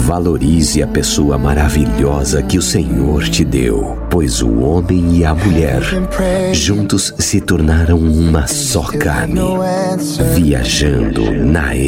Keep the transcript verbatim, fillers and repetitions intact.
Valorize a pessoa maravilhosa que o Senhor te deu, pois o homem e a mulher juntos se tornaram uma só carne, viajando na